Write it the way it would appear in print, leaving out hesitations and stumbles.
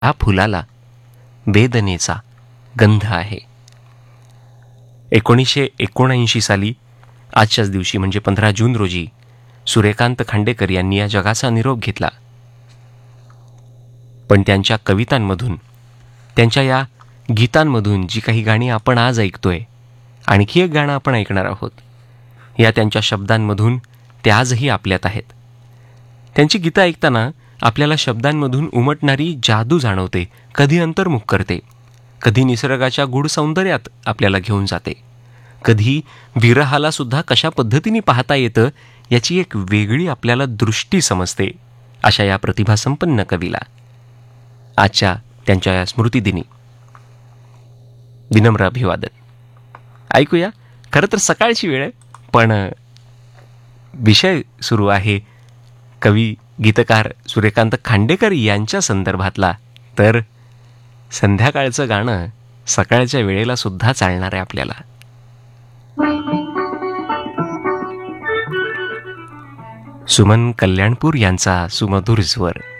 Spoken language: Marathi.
ह्या फुलाला वेदनेचा गंध आहे. 1979 साली आजच्याच दिवशी म्हणजे 15 जून रोजी सूर्यकांत खांडेकर यांनी या जगाचा निरोप घेतला. पण त्यांच्या कवितांमधून, त्यांच्या या गीतांमधून जी काही गाणी आपण आज ऐकतोय, आणखी एक गाणं आपण ऐकणार आहोत, या त्यांच्या शब्दांमधून ते आजही आपल्यात आहेत. त्यांची गीतं ऐकताना आपल्याला शब्दांमधून उमटणारी जादू जाणवते, कधी अंतर्मुख करते, कधी निसर्गाच्या गूढ सौंदर्यात आपल्याला घेऊन जाते, कधी विरहाला सुद्धा कशा पद्धतीने पाहता येतं याची एक वेगळी आपल्याला दृष्टी समजते. अशा या प्रतिभासंपन्न कवीला आजच्या त्यांच्या या स्मृतिदिनी विनम्र अभिवादन. ऐकूया. खरं तर सकाळची वेळ आहे, पण विषय सुरू आहे कवी गीतकार सूर्यकांत खांडेकर यांच्या संदर्भातला, तर संध्याकाळचं गाणं सकाळच्या वेळेला सुद्धा चालणार आहे आपल्याला. सुमन कल्याणपूर यांचा सुमधुर स्वर.